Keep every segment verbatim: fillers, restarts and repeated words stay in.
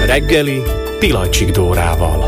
reggeli Pilacsik Dórával.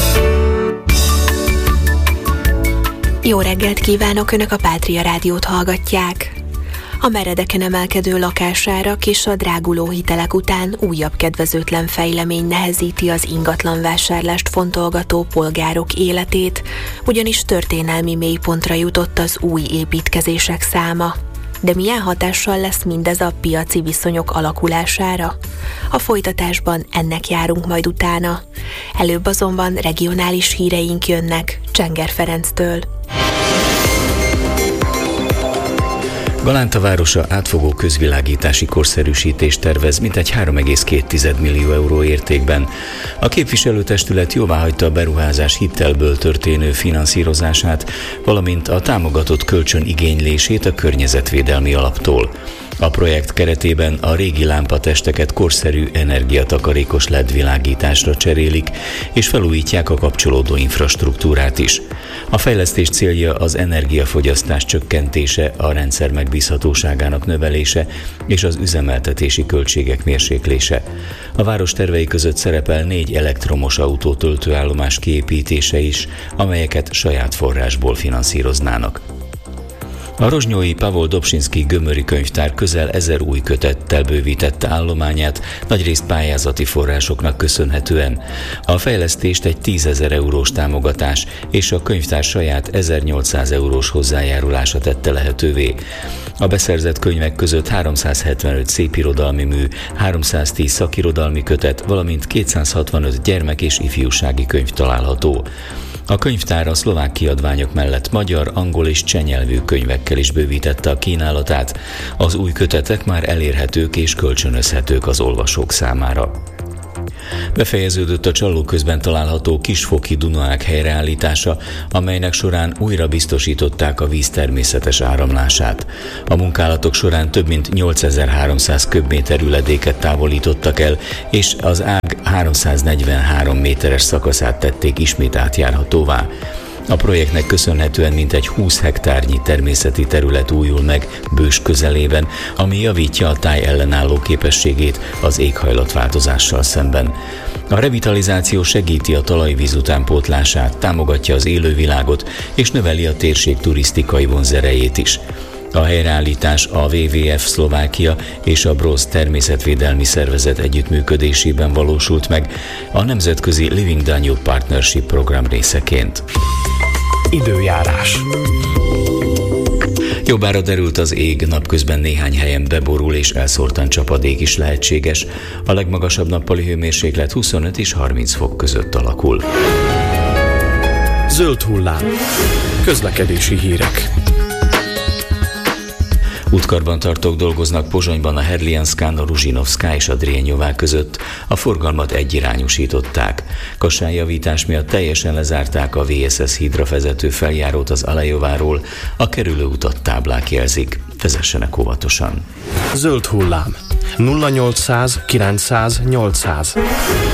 Jó reggelt kívánok, Önök a Pátria Rádiót hallgatják. A meredeken emelkedő lakásárak és a dráguló hitelek után újabb kedvezőtlen fejlemény nehezíti az ingatlanvásárlást fontolgató polgárok életét, ugyanis történelmi mélypontra jutott az új építkezések száma. De milyen hatással lesz mindez a piaci viszonyok alakulására? A folytatásban ennek járunk majd utána. Előbb azonban regionális híreink jönnek Csenger Ferenctől. Galánta városa átfogó közvilágítási korszerűsítést tervez mintegy három egész két millió euró értékben. A képviselőtestület jóváhagyta a beruházás hitelből történő finanszírozását, valamint a támogatott kölcsön igénylését a környezetvédelmi alaptól. A projekt keretében a régi lámpatesteket korszerű energiatakarékos el é dé világításra cserélik, és felújítják a kapcsolódó infrastruktúrát is. A fejlesztés célja az energiafogyasztás csökkentése, a rendszer megbízhatóságának növelése és az üzemeltetési költségek mérséklése. A város tervei között szerepel négy elektromos autó töltőállomás kiépítése is, amelyeket saját forrásból finanszíroznának. A rozsnyói Pavol Dobzsinszky Gömöri Könyvtár közel ezer új kötettel bővítette állományát, nagyrészt pályázati forrásoknak köszönhetően. A fejlesztést egy tízezer eurós támogatás és a könyvtár saját ezernyolcszáz eurós hozzájárulása tette lehetővé. A beszerzett könyvek között háromszázhetvenöt szépirodalmi mű, háromszáztíz szakirodalmi kötet, valamint kétszázhatvanöt gyermek- és ifjúsági könyv található. A könyvtár a szlovák kiadványok mellett magyar, angol és cseh nyelvű könyvekkel is bővítette a kínálatát. Az új kötetek már elérhetők és kölcsönözhetők az olvasók számára. Befejeződött a Csalló közben található Kisfoki Dunaák helyreállítása, amelynek során újra biztosították a víz természetes áramlását. A munkálatok során több mint nyolcezer-háromszáz köbméter üledéket távolítottak el, és az ág háromszáznegyvenhárom méteres szakaszát tették ismét átjárhatóvá. A projektnek köszönhetően mintegy húsz hektárnyi természeti terület újul meg Bős közelében, ami javítja a táj ellenálló képességét az éghajlatváltozással szemben. A revitalizáció segíti a talajvíz utánpótlását, támogatja az élővilágot és növeli a térség turisztikai vonzerejét is. A helyreállítás a dupla vé vé ef Szlovákia és a Broz természetvédelmi szervezet együttműködésében valósult meg a nemzetközi Living Danube Partnership program részeként. Időjárás. Jobbára derült az ég, napközben néhány helyen beborul és elszórtan csapadék is lehetséges. A legmagasabb nappali hőmérséklet huszonöt és harminc fok között alakul. Zöld hullám. Közlekedési hírek. Útkarbantartók dolgoznak Pozsonyban a Herlianszkán, a Ruzsinovszká és a Drienyová között. A forgalmat egyirányosították. Kassányjavítás miatt teljesen lezárták a vé es es hídra vezető feljárót az Alejováról, a kerülőutat táblák jelzik. Vezessenek óvatosan. Zöld hullám. nulla nyolcszáz kilencszáz nyolcszáz.